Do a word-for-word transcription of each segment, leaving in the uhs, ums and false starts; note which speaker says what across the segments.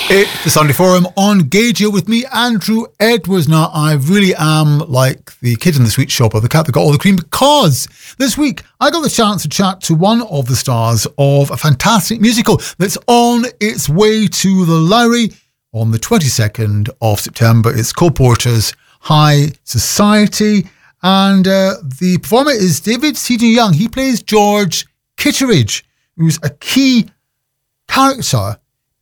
Speaker 1: It's the Sunday Forum on Gage here with me, Andrew Edwards. Now, I really am like the kid in the sweet shop, or the cat that got all the cream, because this week I got the chance to chat to one of the stars of a fantastic musical that's on its way to the Lowry on the twenty-second of September. It's Cole Porter's High Society, and uh, the performer is David Seaton-Young. He plays George Kitteridge, who's a key character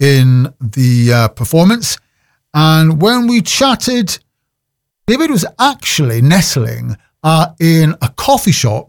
Speaker 1: in the uh, performance. And when we chatted, David was actually nestling uh, in a coffee shop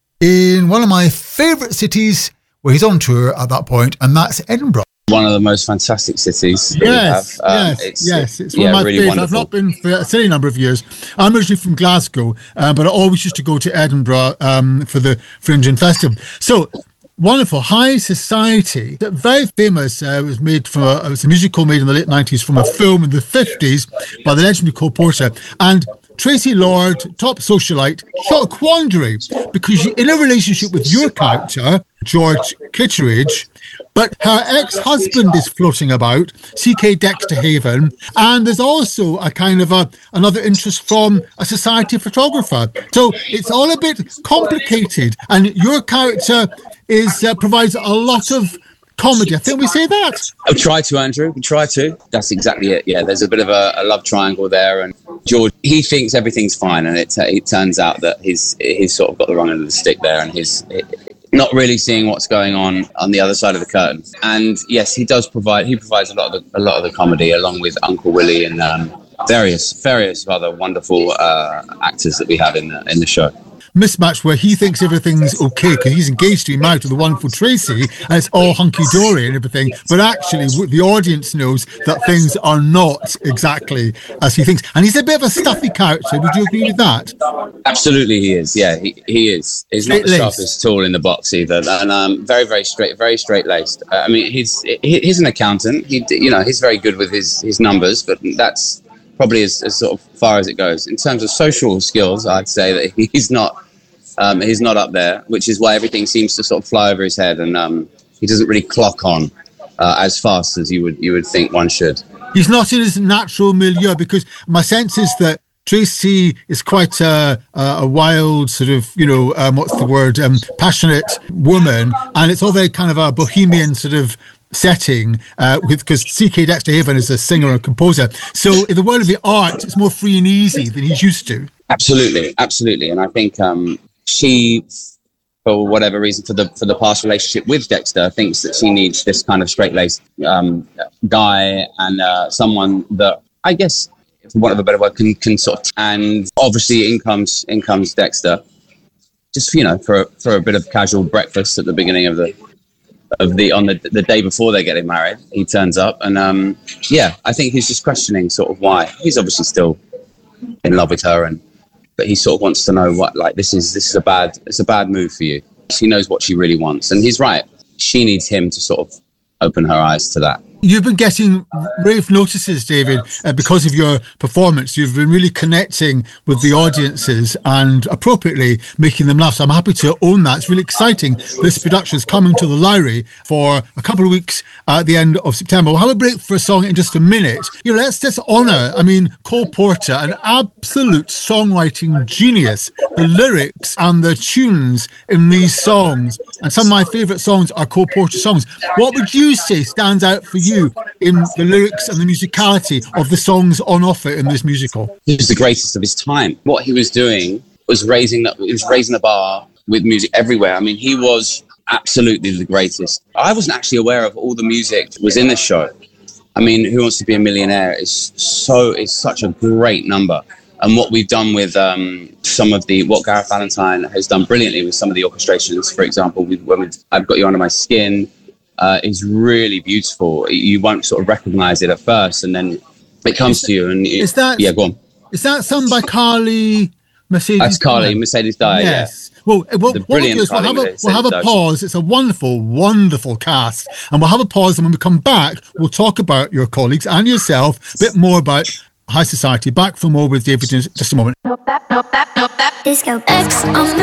Speaker 1: in one of my favourite cities where he's on tour at that point, and that's Edinburgh.
Speaker 2: One of the most fantastic cities that
Speaker 1: yes,
Speaker 2: we have. Um,
Speaker 1: yes,
Speaker 2: it's,
Speaker 1: yes. It's
Speaker 2: yeah,
Speaker 1: one of my
Speaker 2: really
Speaker 1: favourites. I've
Speaker 2: wonderful.
Speaker 1: not been for a silly number of years. I'm originally from Glasgow, uh, but I always used to go to Edinburgh um, for the Fringe and Festival. So, wonderful. High Society, very famous. Uh, it was made from a, it was a musical made in the late nineties from a film in the fifties by the legendary Cole Porter. And Tracy Lord, top socialite, shot a quandary because she's in a relationship with your character, George Kitteridge, but her ex-husband is floating about, C K Dexter Haven, and there's also a kind of a another interest from a society photographer. So it's all a bit complicated, and your character is uh, provides a lot of comedy. I think we say that.
Speaker 2: We try to, Andrew. We try to. That's exactly it. Yeah, there's a bit of a, a love triangle there, and George, he thinks everything's fine, and it it turns out that he's he's sort of got the wrong end of the stick there, and he's not really seeing what's going on on the other side of the curtain. And yes, he does provide. He provides a lot of the, a lot of the comedy, along with Uncle Willie and um, various various other wonderful uh, actors that we have in the in the show.
Speaker 1: Mismatch where he thinks everything's okay because he's engaged to be married to the wonderful Tracy and it's all hunky-dory and everything, but actually the audience knows that things are not exactly as he thinks, and he's a bit of a stuffy character. Would you agree with that?
Speaker 2: Absolutely, he is. Yeah, he, he is. He's not the sharpest tool in the box either, and um, very very straight, very straight-laced. uh, I mean, he's he, he's an accountant. He you know he's very good with his his numbers, but that's probably as, as sort of far as it goes. In terms of social skills, I'd say that he's not um, he's not up there, which is why everything seems to sort of fly over his head, and um, he doesn't really clock on uh, as fast as you would you would think one should.
Speaker 1: He's not in his natural milieu, because my sense is that Tracy is quite a, a wild sort of, you know, um, what's the word, um, passionate woman, and it's all very kind of a bohemian sort of setting uh, with because C K Dexter Haven is a singer and composer. So in the world of the art, it's more free and easy than he's used to.
Speaker 2: Absolutely, absolutely, and I think um, she, for whatever reason, for the for the past relationship with Dexter, thinks that she needs this kind of straight-laced um, guy and uh, someone that I guess, for want of a better word, can, can sort of. And obviously, in comes in comes Dexter, just you know, for for a bit of casual breakfast at the beginning of the. of the on the the day before they're getting married. He turns up, and um yeah I think he's just questioning sort of why. He's obviously still in love with her, and but he sort of wants to know what, like, this is this is a bad it's a bad move for you. She knows what she really wants, and he's right. She needs him to sort of open her eyes to that.
Speaker 1: You've been getting rave notices, David, uh, because of your performance. You've been really connecting with the audiences and appropriately making them laugh. So I'm happy to own that. It's really exciting. This production is coming to the Lowry for a couple of weeks at the end of September. We'll have a break for a song in just a minute. You know, let's just honour, I mean, Cole Porter, an absolute songwriting genius. The lyrics and the tunes in these songs, and some of my favourite songs are Cole Porter songs. What would you say stands out for you you in the lyrics and the musicality of the songs on offer in this musical?
Speaker 2: He was the greatest of his time. What he was doing was raising the, he was raising the bar with music everywhere. I mean, he was absolutely the greatest. I wasn't actually aware of all the music that was in the show. I mean, Who Wants to Be a Millionaire is so is such a great number. And what we've done with um, some of the, what Gareth Valentine has done brilliantly with some of the orchestrations, for example, with, when we, I've Got You Under My Skin, Uh, is really beautiful. You won't sort of recognise it at first, and then it comes is, to you. And it,
Speaker 1: is that
Speaker 2: yeah? Go on.
Speaker 1: Is that sung by Carly Mercedes?
Speaker 2: That's Carly Mercedes Dye.
Speaker 1: Yes.
Speaker 2: Yeah.
Speaker 1: Well, well what we'll do is we'll have a, we'll have a pause. It's a wonderful, wonderful cast, and we'll have a pause. And when we come back, we'll talk about your colleagues and yourself, a bit more about High Society. Back for more with David in just a moment.
Speaker 3: Disco X on